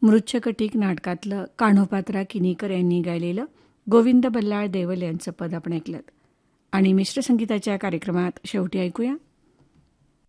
मृच्छकटिक नाटकातलं कान्होपात्रा किनीकर यांनी गायलेलं गोविंद बल्लाळ देवल यांचं पद आपण ऐकलं. आणि मिश्र संगीताच्या कार्यक्रमात शेवटी ऐकूया